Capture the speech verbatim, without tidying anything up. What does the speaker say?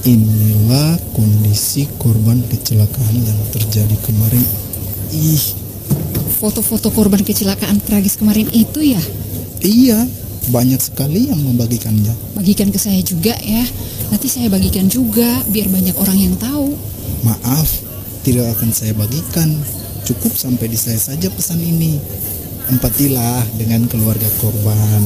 Inilah kondisi korban kecelakaan yang terjadi kemarin. Ih, Foto-foto korban kecelakaan tragis kemarin itu ya? iya, banyak sekali yang membagikannya. Bagikan ke saya juga ya. Nanti saya bagikan juga biar banyak orang yang tahu. Maaf, tidak akan saya bagikan. Cukup sampai di saya saja pesan ini. Empatilah dengan keluarga korban.